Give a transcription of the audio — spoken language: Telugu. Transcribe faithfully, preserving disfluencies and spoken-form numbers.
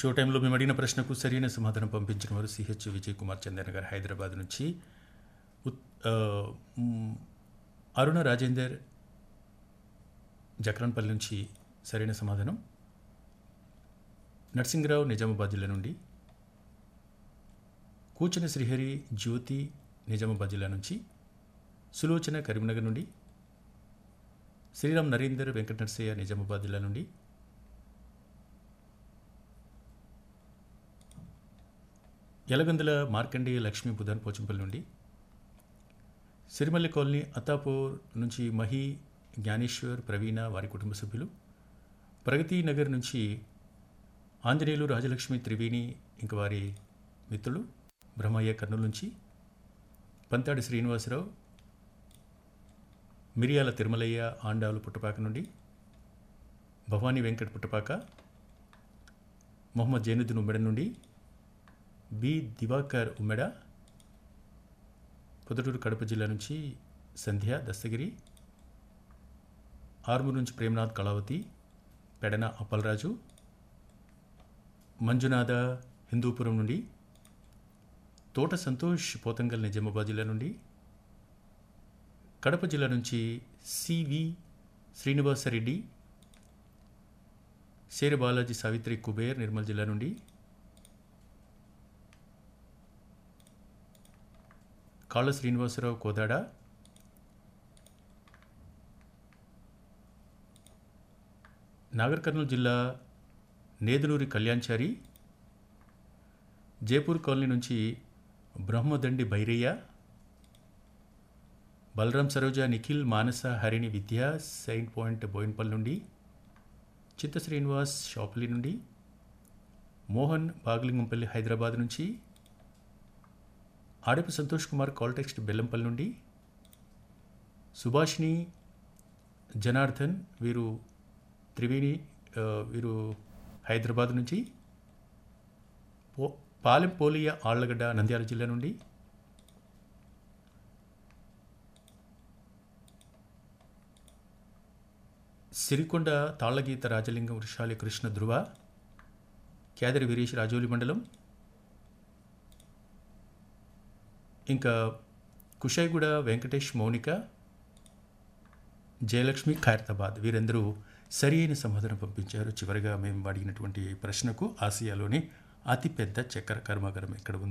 షో టైంలో మేము అడిగిన ప్రశ్నకు సరైన సమాధానం పంపించిన వారు సిహెచ్ విజయ్ కుమార్ చందన్ గారు హైదరాబాద్ నుంచి. ఉత్- ఆ, మ్, అరుణ రాజేందర్ జక్రాన్పల్లి నుంచి సరైన సమాధానం. నరసింగరావు నిజామాబాద్ జిల్లా నుండి. కూచన శ్రీహరి జ్యోతి నిజామాబాద్ జిల్లా నుంచి. సులోచన కరీంనగర్ నుండి. శ్రీరామ్ నరేందర్ వెంకట నరసయ్య నిజామాబాద్ జిల్లా నుండి. యలగందుల మార్కండేయ లక్ష్మీ బుధాన్ పోచంపల్లి నుండి. సిరిమల్లి కాలనీ అత్తాపూర్ నుంచి మహి జ్ఞానేశ్వర్ ప్రవీణ వారి కుటుంబ సభ్యులు. ప్రగతి నగర్ నుంచి ఆంజనేయులు రాజలక్ష్మి త్రివేణి ఇంక వారి మిత్రులు. బ్రహ్మయ్య కర్నూలు నుంచి. పంతాడి శ్రీనివాసరావు మిరియాల తిరుమలయ్య ఆండాలు పుట్టపాక నుండి. భవానీ వెంకట పుట్టపాక. మొహమ్మద్ జైనుద్దీన్ ఉమ్మెడ నుండి. బి దివాకర్ ఉమ్మెడ పొద్దుటూరు కడప జిల్లా నుంచి. సంధ్య దస్తగిరి. ఆర్మూరు నుంచి ప్రేమనాథ్ కళావతి. పెడన అప్పలరాజు. మంజునాథ హిందూపురం నుండి. తోట సంతోష్ పోతంగల్ నిజామాబాద్ జిల్లా నుండి. కడప జిల్లా నుంచి సివి శ్రీనివాసరెడ్డి. శేర బాలాజీ సావిత్రి కుబేర్ నిర్మల్ జిల్లా నుండి. కాళ్ళ శ్రీనివాసరావు కోదాడ. నాగర్ కర్నూలు జిల్లా నేదునూరి కళ్యాణ్చారి. జైపూర్ కాలనీ నుంచి బ్రహ్మదండి భైరయ్య. బలరాం సరోజ నిఖిల్ మానస హరిణి విద్య సెయింట్ పాయింట్ బోయిన్పల్లి నుండి. చిత్త శ్రీనివాస్ షాప్లీ నుండి. మోహన్ బాగలింగంపల్లి హైదరాబాద్ నుంచి. ఆడిపు సంతోష్ కుమార్ కాల్టెక్స్ట్ బెల్లంపల్లి నుండి. సుభాష్ని జనార్దన్ వీరు త్రివేణి ఆ, వీరు హైదరాబాద్ నుంచి. పో పాలెం పోలియ ఆళ్లగడ్డ నంద్యాల జిల్లా నుండి. సిరికొండ తాళ్లగీత రాజలింగం వృషాలి కృష్ణ ధృవ. కేదరి వీరేష్ రాజోలి మండలం. ఇంకా కుషాయిగూడ వెంకటేష్ మౌనిక జయలక్ష్మి ఖైరతాబాద్ వీరందరూ సరి అయిన సమాధానం పంపించారు. చివరిగా మేము అడిగినటువంటి ప్రశ్నకు ఆసియాలోని అతిపెద్ద చక్కెర కర్మాగారం ఎక్కడ ఉంది